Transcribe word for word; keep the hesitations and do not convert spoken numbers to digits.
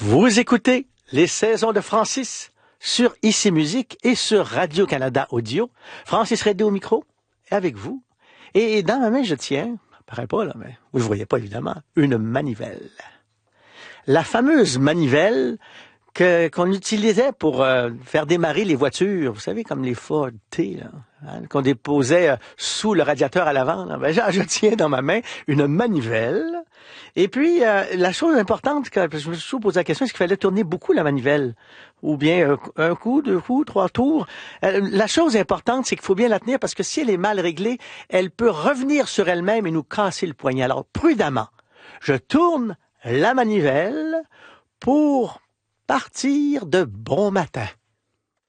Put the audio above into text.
Vous écoutez les saisons de Francis sur Ici Musique et sur Radio-Canada Audio. Francis Redé au micro, et avec vous. Et dans ma main, je tiens, ça paraît pas là, mais vous ne le voyez pas évidemment, une manivelle. La fameuse manivelle que qu'on utilisait pour euh, faire démarrer les voitures, vous savez, comme les Ford T, là, hein, qu'on déposait euh, sous le radiateur à l'avant. Là. Ben, je, je tiens dans ma main une manivelle. Et puis, euh, la chose importante, que je me suis toujours posé la question, c'est qu'il fallait tourner beaucoup la manivelle. Ou bien euh, un coup, deux coups, trois tours. Euh, la chose importante, c'est qu'il faut bien la tenir parce que si elle est mal réglée, elle peut revenir sur elle-même et nous casser le poignet. Alors, prudemment, je tourne la manivelle pour partir de bon matin.